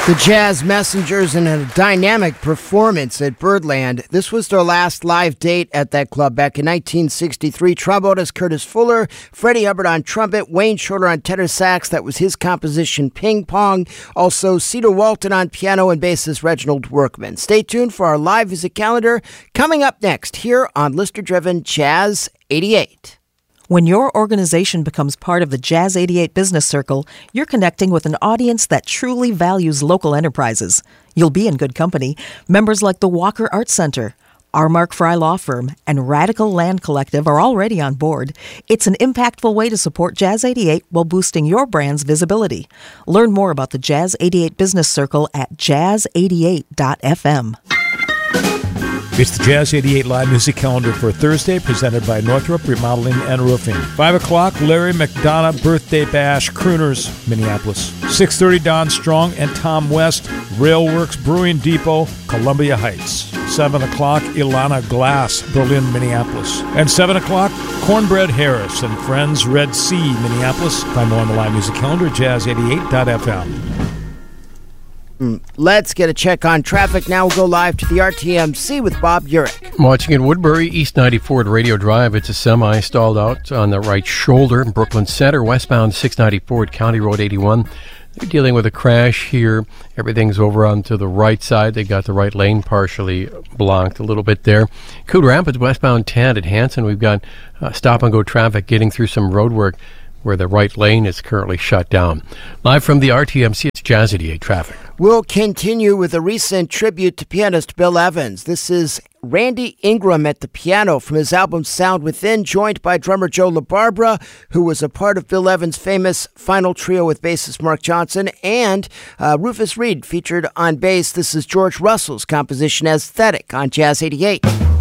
The Jazz Messengers in a dynamic performance at Birdland. This was their last live date at that club back in 1963. Trombonist Curtis Fuller, Freddie Hubbard on trumpet, Wayne Shorter on tenor sax. That was his composition, Ping Pong. Also, Cedar Walton on piano and bassist Reginald Workman. Stay tuned for our live music calendar coming up next here on listener-driven Jazz 88. When your organization becomes part of the Jazz 88 Business Circle, you're connecting with an audience that truly values local enterprises. You'll be in good company. Members like the Walker Arts Center, our Mark Fry Law Firm, and Radical Land Collective are already on board. It's an impactful way to support Jazz 88 while boosting your brand's visibility. Learn more about the Jazz 88 Business Circle at jazz88.fm. It's the Jazz 88 Live Music Calendar for Thursday, presented by Northrop Remodeling and Roofing. 5 o'clock, Larry McDonough Birthday Bash, Crooners, Minneapolis. 6:30, Don Strong and Tom West, Railworks Brewing Depot, Columbia Heights. 7 o'clock, Ilana Glass, Berlin, Minneapolis. And 7 o'clock, Cornbread Harris and Friends, Red Sea, Minneapolis. Find more on the Live Music Calendar, jazz88.fm. Let's get a check on traffic. Now we'll go live to the RTMC with Bob Urich. I'm watching in Woodbury, East 94 at Radio Drive. It's a semi stalled out on the right shoulder. Brooklyn Center, westbound 694 at County Road 81. They're dealing with a crash here. Everything's over onto the right side. They got the right lane partially blocked a little bit there. Coon Rapids, westbound 10 at Hanson. We've got stop-and-go traffic getting through some road work where the right lane is currently shut down. Live from the RTMC, it's Jazz 88 traffic. We'll continue with a recent tribute to pianist Bill Evans. This is Randy Ingram at the piano from his album Sound Within, joined by drummer Joe LaBarbera, who was a part of Bill Evans' famous final trio with bassist Mark Johnson, and Rufus Reid featured on bass. This is George Russell's composition Aesthetic on Jazz 88.